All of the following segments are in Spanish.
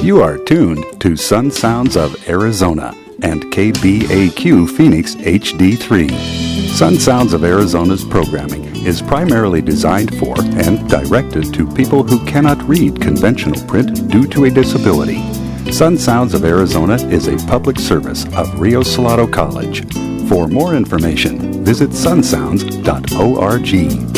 You are tuned to Sun Sounds of Arizona and KBAQ Phoenix HD3. Sun Sounds of Arizona's programming is primarily designed for and directed to people who cannot read conventional print due to a disability. Sun Sounds of Arizona is a public service of Rio Salado College. For more information, visit sunsounds.org.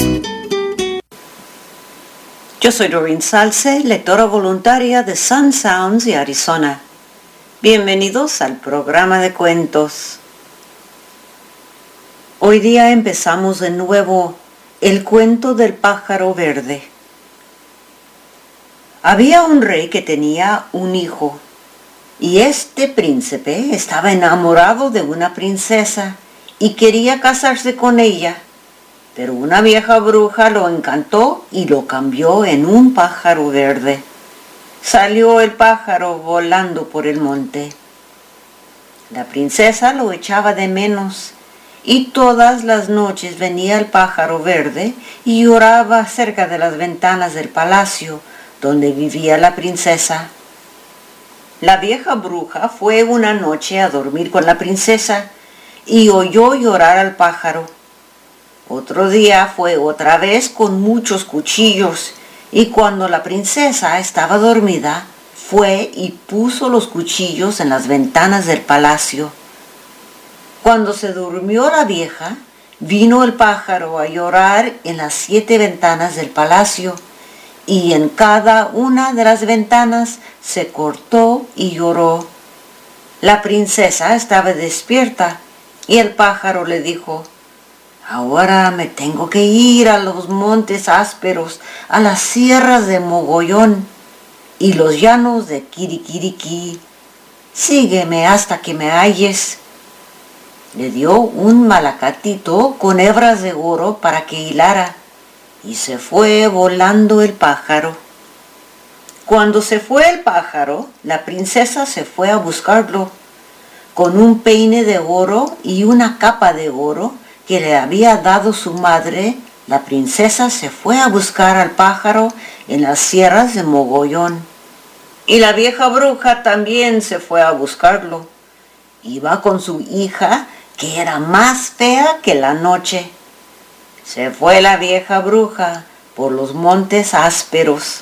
Yo soy Doreen Salce, lectora voluntaria de Sun Sounds de Arizona. Bienvenidos al programa de cuentos. Hoy día empezamos de nuevo el cuento del pájaro verde. Había un rey que tenía un hijo, y este príncipe estaba enamorado de una princesa y quería casarse con ella. Pero una vieja bruja lo encantó y lo cambió en un pájaro verde. Salió el pájaro volando por el monte. La princesa lo echaba de menos y todas las noches venía el pájaro verde y lloraba cerca de las ventanas del palacio donde vivía la princesa. La vieja bruja fue una noche a dormir con la princesa y oyó llorar al pájaro. Otro día fue otra vez con muchos cuchillos y cuando la princesa estaba dormida, fue y puso los cuchillos en las ventanas del palacio. Cuando se durmió la vieja, vino el pájaro a llorar en las 7 ventanas del palacio y en cada una de las ventanas se cortó y lloró. La princesa estaba despierta y el pájaro le dijo: «Ahora me tengo que ir a los montes ásperos, a las sierras de Mogollón y los llanos de Quiriquiriquí. Sígueme hasta que me halles». Le dio un malacatito con hebras de oro para que hilara y se fue volando el pájaro. Cuando se fue el pájaro, la princesa se fue a buscarlo. Con un peine de oro y una capa de oro que le había dado su madre, la princesa se fue a buscar al pájaro en las sierras de Mogollón. Y la vieja bruja también se fue a buscarlo. Iba con su hija, que era más fea que la noche. Se fue la vieja bruja por los montes ásperos.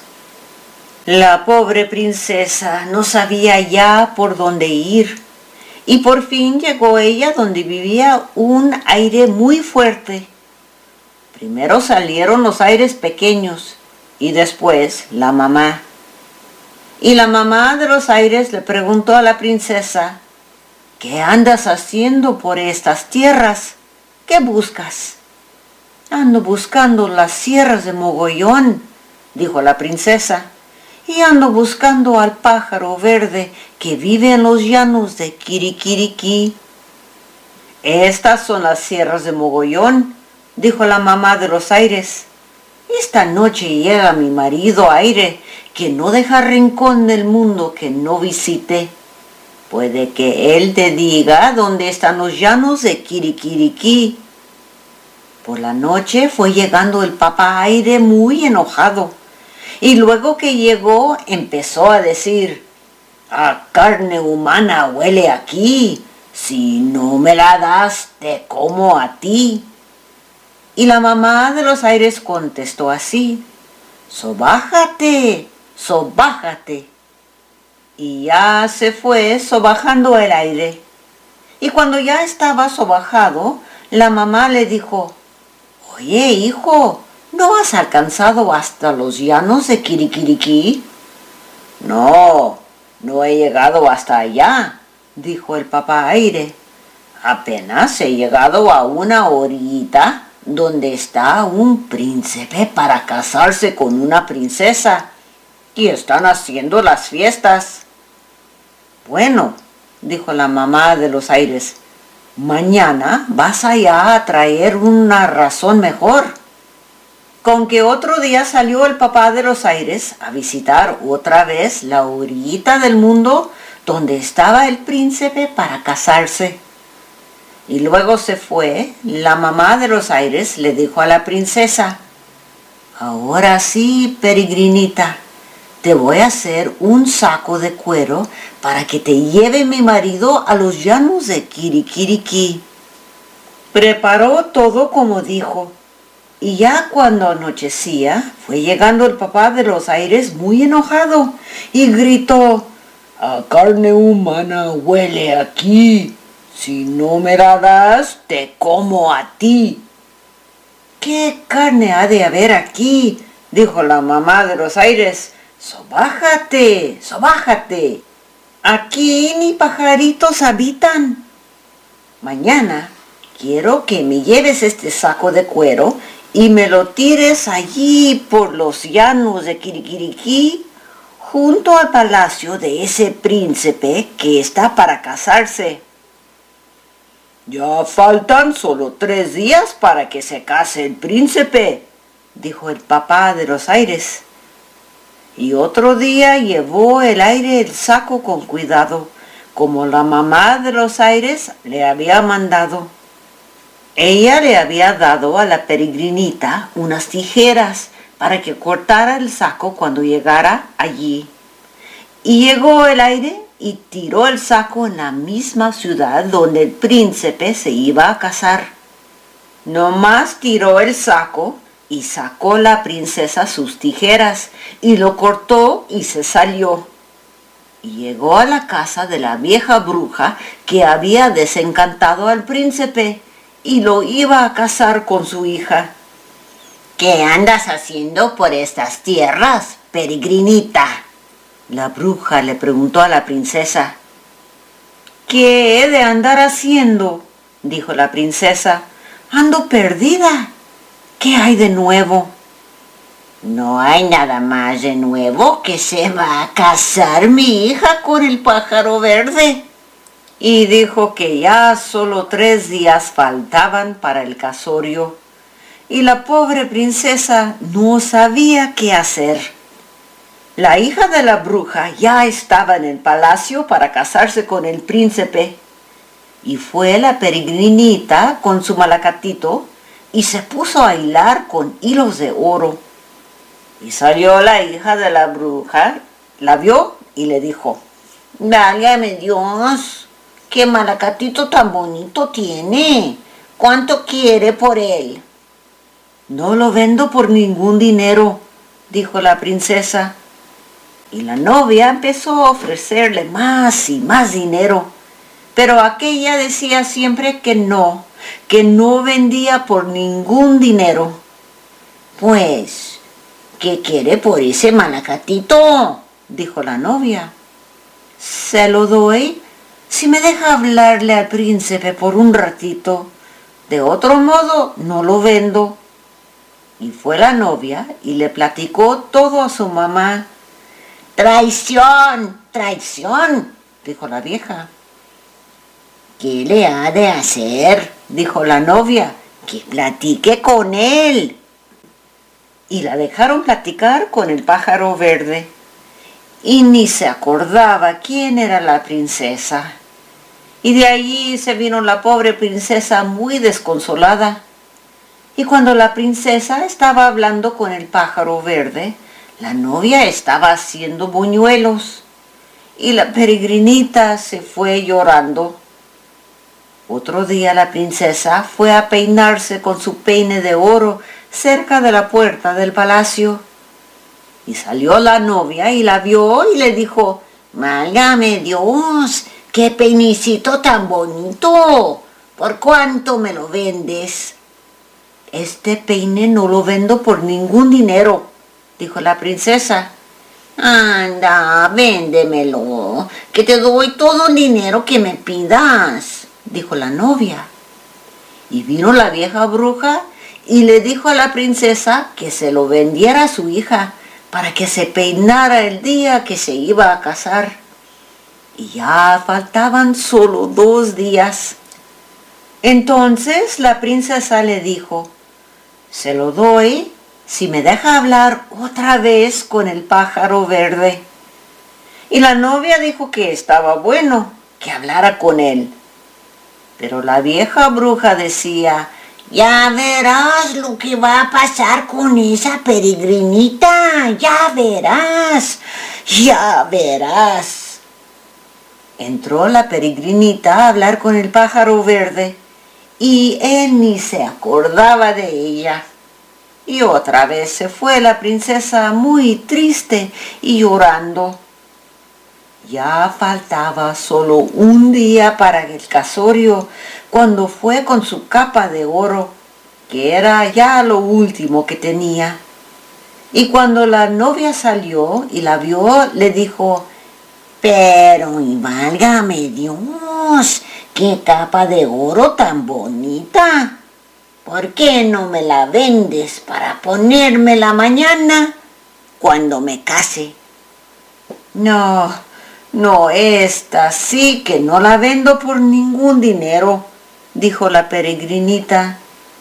La pobre princesa no sabía ya por dónde ir. Y por fin llegó ella donde vivía un aire muy fuerte. Primero salieron los aires pequeños y después la mamá. Y la mamá de los aires le preguntó a la princesa: «¿Qué andas haciendo por estas tierras? ¿Qué buscas?» «Ando buscando las sierras de Mogollón», dijo la princesa, «y ando buscando al pájaro verde que vive en los llanos de Quiriquiriquí». «Estas son las sierras de Mogollón», dijo la mamá de los aires. «Esta noche llega mi marido aire, que no deja rincón del mundo que no visite. Puede que él te diga dónde están los llanos de Quiriquiriquí». Por la noche fue llegando el papá aire muy enojado. Y luego que llegó empezó a decir: «A carne humana huele aquí, si no me la das te como a ti». Y la mamá de los aires contestó así: «Sobájate, sobájate». Y ya se fue sobajando el aire. Y cuando ya estaba sobajado, la mamá le dijo: «Oye, hijo, ¿no has alcanzado hasta los llanos de Quiriquiriquí?» «No, no he llegado hasta allá», dijo el papá aire. «Apenas he llegado a una orillita donde está un príncipe para casarse con una princesa y están haciendo las fiestas». «Bueno», dijo la mamá de los aires, «mañana vas allá a traer una razón mejor». Con que otro día salió el papá de los aires a visitar otra vez la orillita del mundo donde estaba el príncipe para casarse. Y luego se fue, la mamá de los aires le dijo a la princesa: «Ahora sí, peregrinita, te voy a hacer un saco de cuero para que te lleve mi marido a los llanos de Quiriquiriquí. Preparó todo como dijo, y ya cuando anochecía, fue llegando el papá de los aires muy enojado y gritó: «A carne humana huele aquí. Si no me la das, te como a ti». «¿Qué carne ha de haber aquí?», dijo la mamá de los aires. «Sobájate, sobájate. Aquí ni pajaritos habitan. Mañana quiero que me lleves este saco de cuero y me lo tires allí por los llanos de Quiriquiriquí, junto al palacio de ese príncipe que está para casarse». «Ya faltan solo 3 días para que se case el príncipe», dijo el papá de los aires. Y otro día llevó el aire el saco con cuidado, como la mamá de los aires le había mandado. Ella le había dado a la peregrinita unas tijeras para que cortara el saco cuando llegara allí. Y llegó el aire y tiró el saco en la misma ciudad donde el príncipe se iba a casar. Nomás tiró el saco y sacó la princesa sus tijeras y lo cortó y se salió. Y llegó a la casa de la vieja bruja que había desencantado al príncipe y lo iba a casar con su hija. «¿Qué andas haciendo por estas tierras, peregrinita?», la bruja le preguntó a la princesa. «¿Qué he de andar haciendo?», dijo la princesa. «Ando perdida. ¿Qué hay de nuevo?». «No hay nada más de nuevo, que se va a casar mi hija con el pájaro verde». Y dijo que ya solo 3 días faltaban para el casorio, y la pobre princesa no sabía qué hacer. La hija de la bruja ya estaba en el palacio para casarse con el príncipe, y fue la peregrinita con su malacatito y se puso a hilar con hilos de oro. Y salió la hija de la bruja, la vio y le dijo: «Válgame Dios, qué malacatito tan bonito tiene. ¿Cuánto quiere por él?». «No lo vendo por ningún dinero», dijo la princesa. Y la novia empezó a ofrecerle más y más dinero, pero aquella decía siempre que no vendía por ningún dinero. «Pues, ¿qué quiere por ese malacatito?», dijo la novia. «Se lo doy si me deja hablarle al príncipe por un ratito. De otro modo, no lo vendo». Y fue la novia y le platicó todo a su mamá. «¡Traición! ¡Traición!», dijo la vieja. «¿Qué le ha de hacer?», dijo la novia. «Que platique con él». Y la dejaron platicar con el pájaro verde. Y ni se acordaba quién era la princesa. Y de allí se vino la pobre princesa muy desconsolada. Y cuando la princesa estaba hablando con el pájaro verde, la novia estaba haciendo buñuelos y la peregrinita se fue llorando. Otro día la princesa fue a peinarse con su peine de oro cerca de la puerta del palacio. Y salió la novia y la vio y le dijo: «Válgame Dios, qué peinicito tan bonito. ¿Por cuánto me lo vendes?». «Este peine no lo vendo por ningún dinero», dijo la princesa. «Anda, véndemelo, que te doy todo el dinero que me pidas», dijo la novia. Y vino la vieja bruja y le dijo a la princesa que se lo vendiera a su hija para que se peinara el día que se iba a casar. Y ya faltaban solo 2 días. Entonces la princesa le dijo: «Se lo doy si me deja hablar otra vez con el pájaro verde». Y la novia dijo que estaba bueno, que hablara con él. Pero la vieja bruja decía Ya verás lo que va a pasar con esa peregrinita, ya verás, ya verás. Entró la peregrinita a hablar con el pájaro verde y él ni se acordaba de ella. Y otra vez se fue la princesa muy triste y llorando. Ya faltaba solo un día para el casorio cuando fue con su capa de oro, que era ya lo último que tenía. Y cuando la novia salió y la vio, le dijo: pero y válgame Dios, qué capa de oro tan bonita. ¿Por qué no me la vendes para ponérmela mañana cuando me case? No, esta sí que no la vendo por ningún dinero, dijo la peregrinita.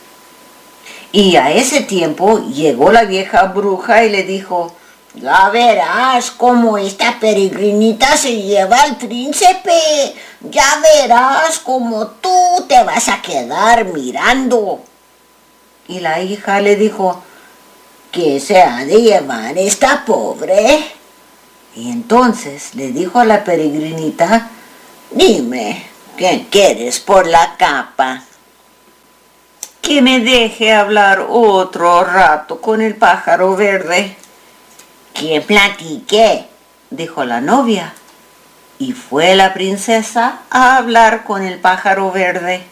Y a ese tiempo llegó la vieja bruja y le dijo: ya verás cómo esta peregrinita se lleva al príncipe. Ya verás cómo tú te vas a quedar mirando. Y la hija le dijo: ¿qué se ha de llevar esta pobre? Y entonces le dijo a la peregrinita: dime, ¿qué quieres por la capa? Que me deje hablar otro rato con el pájaro verde. Que platique, dijo la novia. Y fue la princesa a hablar con el pájaro verde.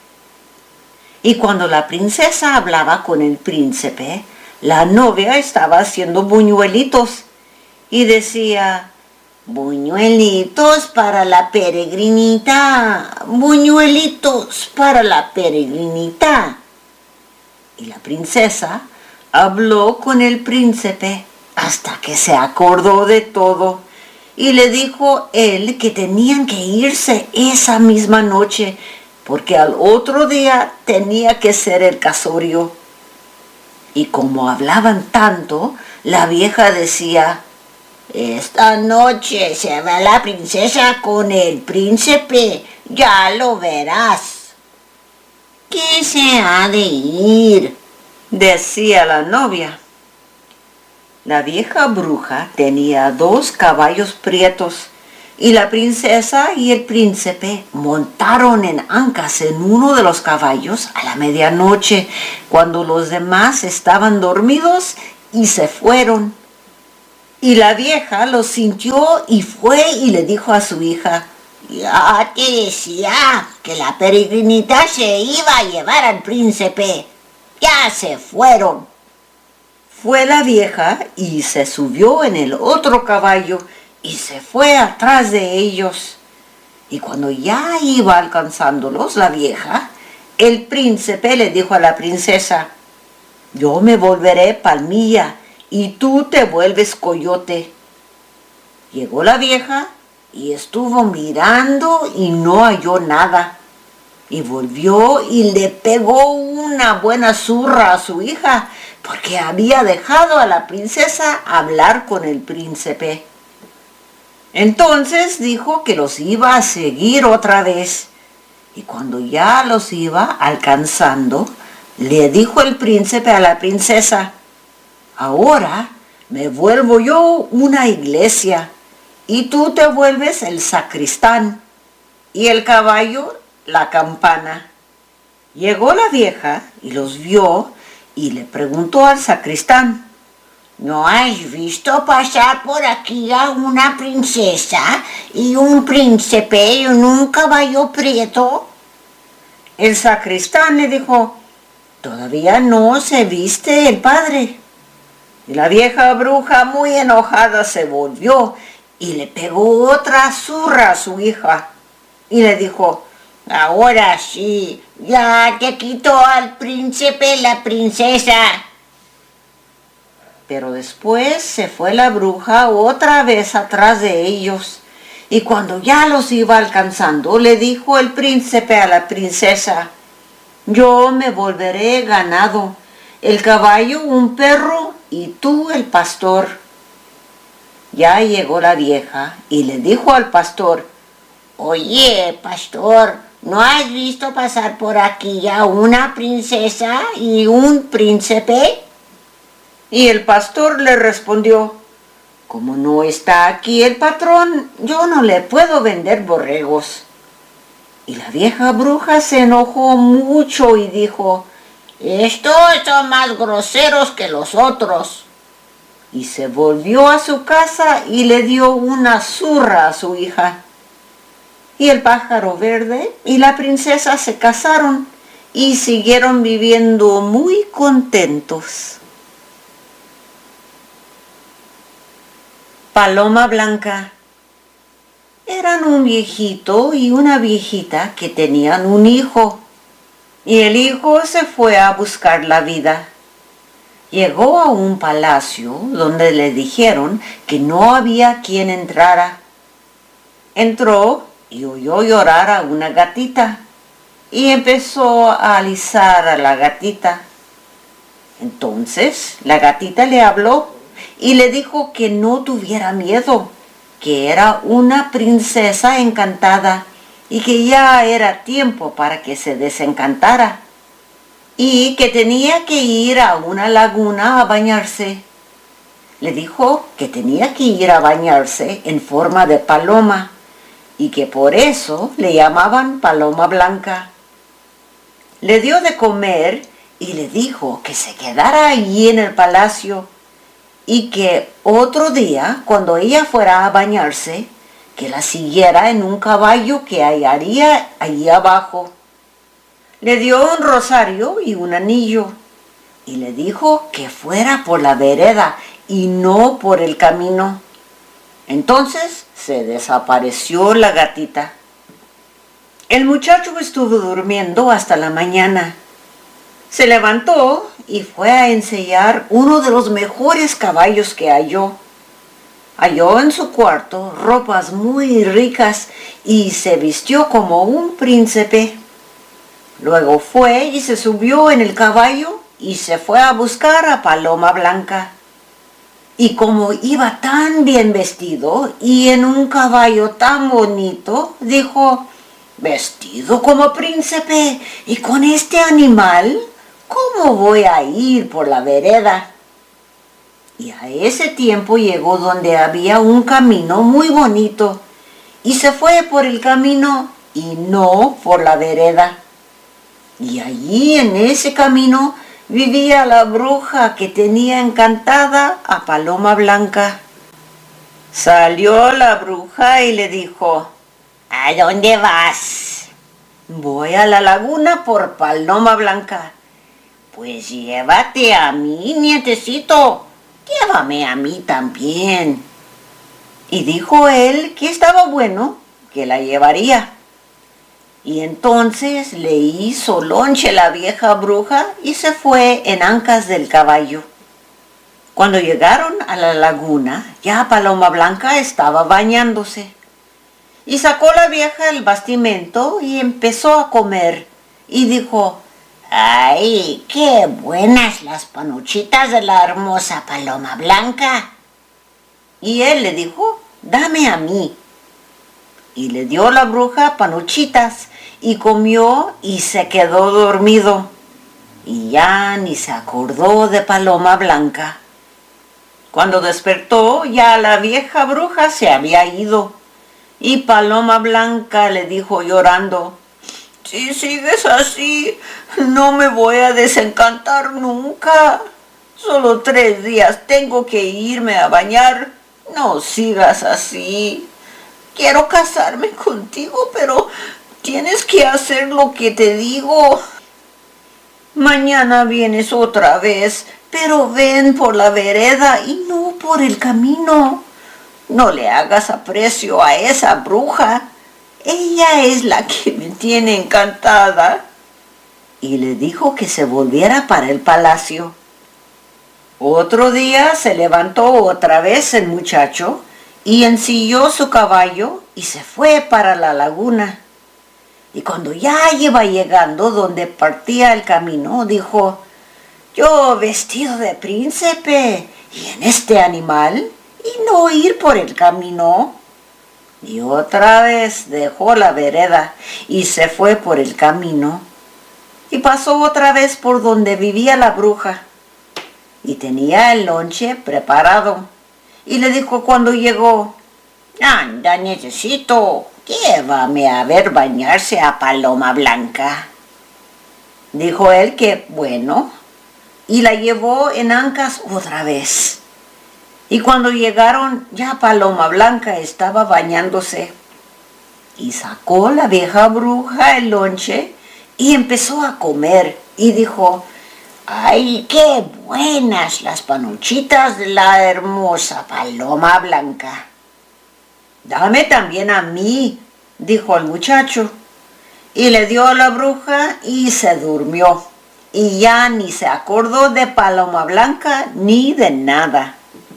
Y cuando la princesa hablaba con el príncipe, la novia estaba haciendo buñuelitos y decía: buñuelitos para la peregrinita, buñuelitos para la peregrinita. Y la princesa habló con el príncipe hasta que se acordó de todo y le dijo él que tenían que irse esa misma noche porque al otro día tenía que ser el casorio. Y como hablaban tanto, la vieja decía: esta noche se va la princesa con el príncipe, ya lo verás. ¿Qué se ha de ir?, decía la novia. La vieja bruja tenía 2 caballos prietos y la princesa y el príncipe montaron en ancas en uno de los caballos a la medianoche, cuando los demás estaban dormidos, y se fueron. Y la vieja los sintió y fue y le dijo a su hija: ya te decía que la peregrinita se iba a llevar al príncipe. Ya se fueron. Fue la vieja y se subió en el otro caballo y se fue atrás de ellos. Y cuando ya iba alcanzándolos la vieja, el príncipe le dijo a la princesa: yo me volveré palmilla y tú te vuelves coyote. Llegó la vieja y estuvo mirando y no halló nada. Y volvió y le pegó una buena zurra a su hija, porque había dejado a la princesa hablar con el príncipe. Entonces dijo que los iba a seguir otra vez. Y cuando ya los iba alcanzando, le dijo el príncipe a la princesa: ahora me vuelvo yo una iglesia, y tú te vuelves el sacristán, y el caballo la campana. Llegó la vieja y los vio y le preguntó al sacristán: ¿no has visto pasar por aquí a una princesa y un príncipe en un caballo prieto? El sacristán le dijo: todavía no se viste el padre. Y la vieja bruja, muy enojada, se volvió y le pegó otra zurra a su hija y le dijo: ahora sí, ya te quitó al príncipe la princesa. Pero después se fue la bruja otra vez atrás de ellos, y cuando ya los iba alcanzando, le dijo el príncipe a la princesa: yo me volveré ganado, el caballo un perro y tú el pastor. Ya llegó la vieja y le dijo al pastor: oye, pastor, ¿No has visto pasar por aquí a una princesa y un príncipe? Y el pastor le respondió, como no está aquí el patrón, yo no le puedo vender borregos. Y la vieja bruja se enojó mucho y dijo, estos son más groseros que los otros. Y se volvió a su casa y le dio una zurra a su hija. Y el pájaro verde y la princesa se casaron y siguieron viviendo muy contentos. Paloma Blanca. Eran un viejito y una viejita que tenían un hijo. Y el hijo se fue a buscar la vida. Llegó a un palacio donde le dijeron que no había quien entrara. Entró y oyó llorar a una gatita y empezó a alisar a la gatita. Entonces la gatita le habló y le dijo que no tuviera miedo, que era una princesa encantada y que ya era tiempo para que se desencantara y que tenía que ir a una laguna a bañarse. Le dijo que tenía que ir a bañarse en forma de paloma y que por eso le llamaban Paloma Blanca. Le dio de comer y le dijo que se quedara allí en el palacio y que otro día, cuando ella fuera a bañarse, que la siguiera en un caballo que hallaría allí abajo. Le dio un rosario y un anillo y le dijo que fuera por la vereda y no por el camino. Entonces se desapareció la gatita. El muchacho estuvo durmiendo hasta la mañana. Se levantó y fue a ensillar uno de los mejores caballos que halló. Halló en su cuarto ropas muy ricas y se vistió como un príncipe. Luego fue y se subió en el caballo y se fue a buscar a Paloma Blanca. Y como iba tan bien vestido y en un caballo tan bonito, dijo, ¿vestido como príncipe y con este animal? ¿Cómo voy a ir por la vereda? Y a ese tiempo llegó donde había un camino muy bonito y se fue por el camino y no por la vereda. Y allí en ese camino vivía la bruja que tenía encantada a Paloma Blanca. Salió la bruja y le dijo, ¿a dónde vas? Voy a la laguna por Paloma Blanca. Pues llévate a mí, nietecito. Llévame a mí también. Y dijo él que estaba bueno, que la llevaría. Y entonces le hizo lonche la vieja bruja y se fue en ancas del caballo. Cuando llegaron a la laguna, ya Paloma Blanca estaba bañándose. Y sacó la vieja el bastimento y empezó a comer. Y dijo, ¡ay, qué buenas las panuchitas de la hermosa Paloma Blanca! Y él le dijo, dame a mí. Y le dio la bruja panuchitas y comió y se quedó dormido. Y ya ni se acordó de Paloma Blanca. Cuando despertó, ya la vieja bruja se había ido. Y Paloma Blanca le dijo llorando, si sigues así, no me voy a desencantar nunca. Solo 3 días tengo que irme a bañar. No sigas así. Quiero casarme contigo, pero tienes que hacer lo que te digo. Mañana vienes otra vez, pero ven por la vereda y no por el camino. No le hagas aprecio a esa bruja. Ella es la que me tiene encantada. Y le dijo que se volviera para el palacio. Otro día se levantó otra vez el muchacho y ensilló su caballo y se fue para la laguna. Y cuando ya iba llegando donde partía el camino, dijo, yo vestido de príncipe y en este animal y no ir por el camino. Y otra vez dejó la vereda y se fue por el camino. Y pasó otra vez por donde vivía la bruja. Y tenía el lonche preparado. Y le dijo cuando llegó: anda, necesito, llévame a ver bañarse a Paloma Blanca. Dijo él que bueno, y la llevó en ancas otra vez. Y cuando llegaron, ya Paloma Blanca estaba bañándose. Y sacó la vieja bruja el lonche y empezó a comer. Y dijo: ¡ay, qué buenas las panuchitas de la hermosa Paloma Blanca! Dame también a mí, dijo el muchacho. Y le dio a la bruja y se durmió. Y ya ni se acordó de Paloma Blanca ni de nada.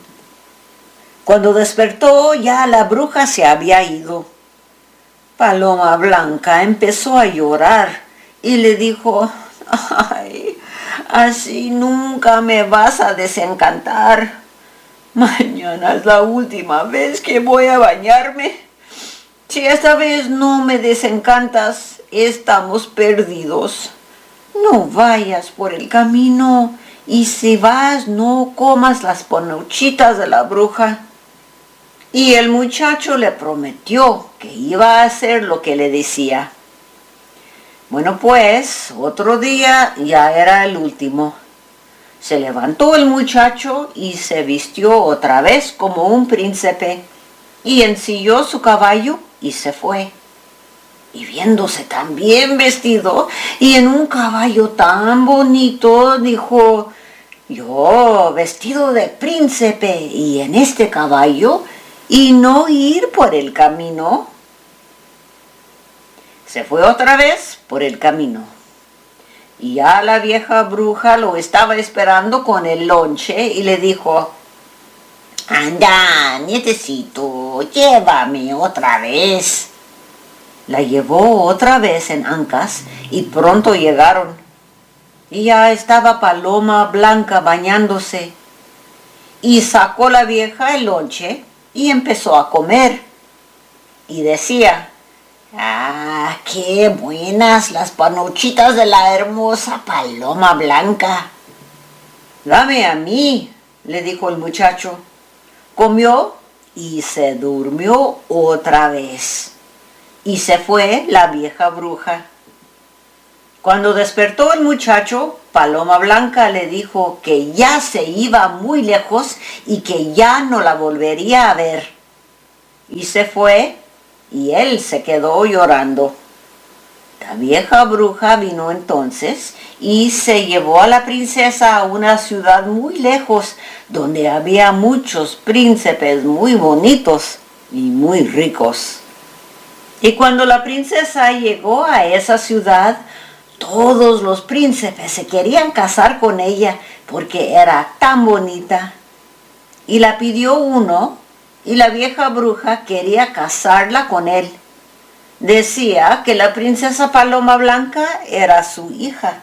Cuando despertó, ya la bruja se había ido. Paloma Blanca empezó a llorar y le dijo: ¡ay, así nunca me vas a desencantar! Mañana es la última vez que voy a bañarme. Si esta vez no me desencantas, estamos perdidos. No vayas por el camino y si vas, no comas las panuchitas de la bruja. Y el muchacho le prometió que iba a hacer lo que le decía. Bueno, pues, otro día ya era el último. Se levantó el muchacho y se vistió otra vez como un príncipe y ensilló su caballo y se fue. Y viéndose tan bien vestido y en un caballo tan bonito, dijo: yo vestido de príncipe y en este caballo, y no ir por el camino. Se fue otra vez por el camino. Y ya la vieja bruja lo estaba esperando con el lonche y le dijo: anda, nietecito, llévame otra vez. La llevó otra vez en ancas y pronto llegaron. Y ya estaba Paloma Blanca bañándose. Y sacó la vieja el lonche y empezó a comer. Y decía: ¡ah, qué buenas las panuchitas de la hermosa Paloma Blanca! Dame a mí, le dijo el muchacho. Comió y se durmió otra vez. Y se fue la vieja bruja. Cuando despertó el muchacho, Paloma Blanca le dijo que ya se iba muy lejos y que ya no la volvería a ver. Y se fue y él se quedó llorando. La vieja bruja vino entonces y se llevó a la princesa a una ciudad muy lejos donde había muchos príncipes muy bonitos y muy ricos. Y cuando la princesa llegó a esa ciudad, todos los príncipes se querían casar con ella porque era tan bonita. Y la pidió uno y la vieja bruja quería casarla con él. Decía que la princesa Paloma Blanca era su hija.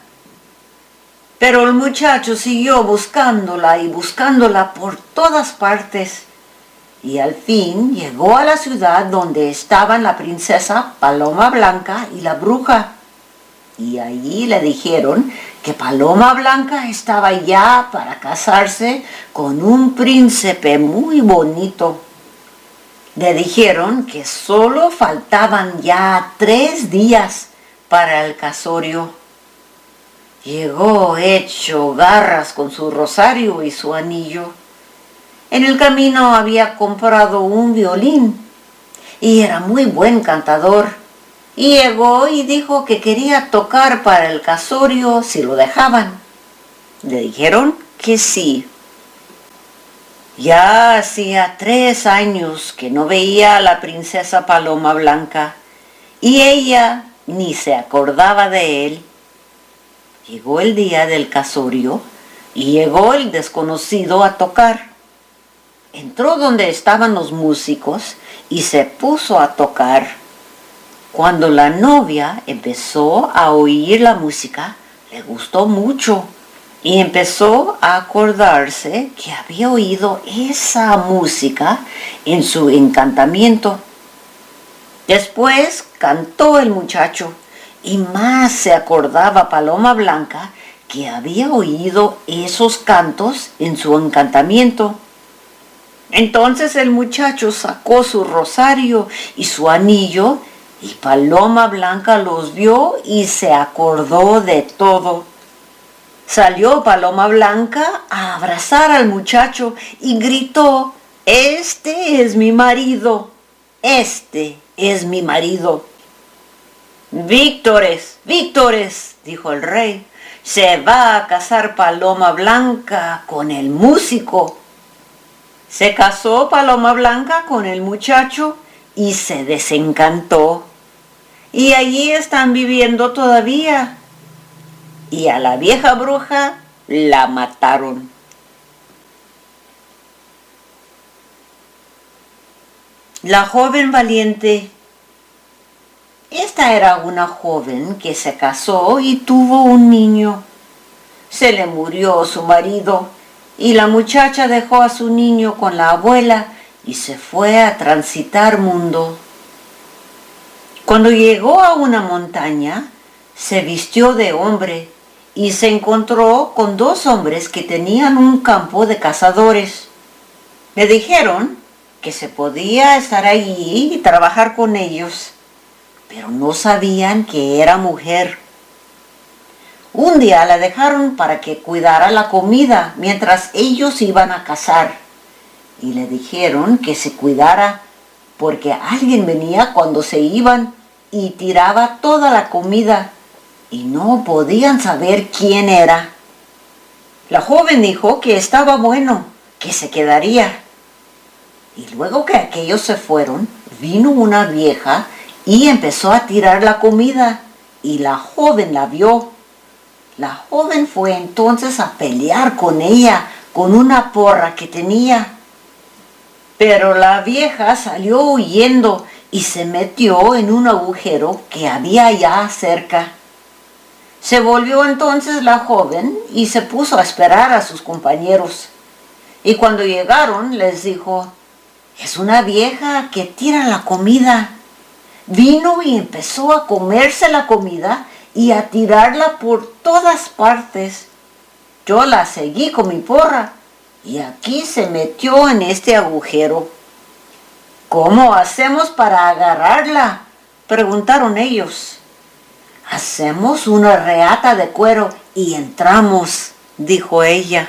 Pero el muchacho siguió buscándola y buscándola por todas partes. Y al fin llegó a la ciudad donde estaban la princesa Paloma Blanca y la bruja. Y allí le dijeron que Paloma Blanca estaba ya para casarse con un príncipe muy bonito. Le dijeron que solo faltaban ya 3 días para el casorio. Llegó hecho garras con su rosario y su anillo. En el camino había comprado un violín y era muy buen cantador. Y llegó y dijo que quería tocar para el casorio si lo dejaban. Le dijeron que sí. Ya hacía 3 años que no veía a la princesa Paloma Blanca y ella ni se acordaba de él. Llegó el día del casorio y llegó el desconocido a tocar. Entró donde estaban los músicos y se puso a tocar. Cuando la novia empezó a oír la música, le gustó mucho y empezó a acordarse que había oído esa música en su encantamiento. Después cantó el muchacho y más se acordaba Paloma Blanca que había oído esos cantos en su encantamiento. Entonces el muchacho sacó su rosario y su anillo y Paloma Blanca los vio y se acordó de todo. Salió Paloma Blanca a abrazar al muchacho y gritó: «Este es mi marido, este es mi marido». «Víctores, Víctores», dijo el rey, «se va a casar Paloma Blanca con el músico». Se casó Paloma Blanca con el muchacho y se desencantó. Y allí están viviendo todavía. Y a la vieja bruja la mataron. La joven valiente. Esta era una joven que se casó y tuvo un niño. Se le murió su marido y la muchacha dejó a su niño con la abuela y se fue a transitar mundo. Cuando llegó a una montaña, se vistió de hombre y se encontró con dos hombres que tenían un campo de cazadores. Le dijeron que se podía estar allí y trabajar con ellos, pero no sabían que era mujer. Un día la dejaron para que cuidara la comida mientras ellos iban a cazar y le dijeron que se cuidara porque alguien venía cuando se iban y tiraba toda la comida y no podían saber quién era. La joven dijo que estaba bueno, que se quedaría. Y luego que aquellos se fueron, vino una vieja y empezó a tirar la comida y la joven la vio. La joven fue entonces a pelear con ella con una porra que tenía. Pero la vieja salió huyendo y se metió en un agujero que había allá cerca. Se volvió entonces la joven y se puso a esperar a sus compañeros. Y cuando llegaron les dijo: «Es una vieja que tira la comida». Vino y empezó a comerse la comida y a tirarla por todas partes. Yo la seguí con mi porra y aquí se metió en este agujero. «¿Cómo hacemos para agarrarla?», preguntaron ellos. «Hacemos una reata de cuero y entramos», dijo ella.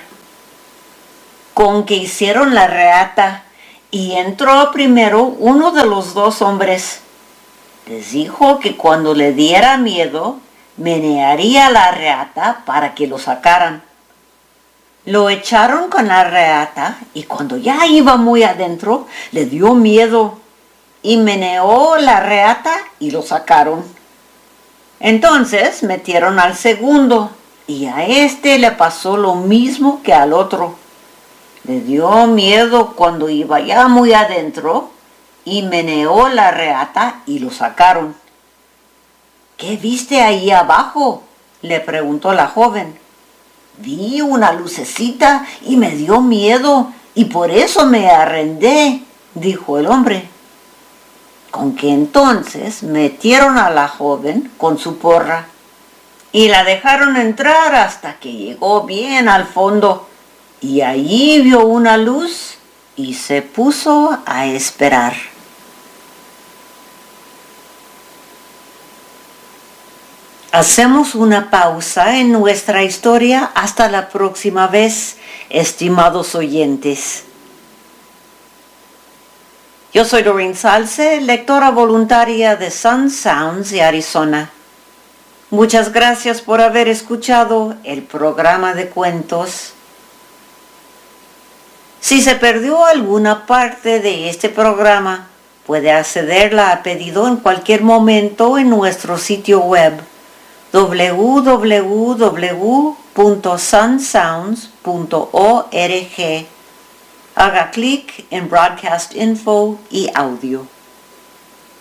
Con que hicieron la reata y entró primero uno de los dos hombres. Les dijo que cuando le diera miedo, menearía la reata para que lo sacaran. Lo echaron con la reata y cuando ya iba muy adentro, le dio miedo y meneó la reata y lo sacaron. Entonces metieron al segundo y a este le pasó lo mismo que al otro. Le dio miedo cuando iba ya muy adentro y meneó la reata y lo sacaron. «¿Qué viste ahí abajo?», le preguntó la joven. «Vi una lucecita y me dio miedo y por eso me arrendé», dijo el hombre. Con que entonces metieron a la joven con su porra y la dejaron entrar hasta que llegó bien al fondo y allí vio una luz y se puso a esperar. Hacemos una pausa en nuestra historia hasta la próxima vez, estimados oyentes. Yo soy Doreen Salce, lectora voluntaria de Sun Sounds de Arizona. Muchas gracias por haber escuchado el programa de cuentos. Si se perdió alguna parte de este programa, puede accederla a pedido en cualquier momento en nuestro sitio web www.sunsounds.org. Haga clic en Broadcast Info y Audio.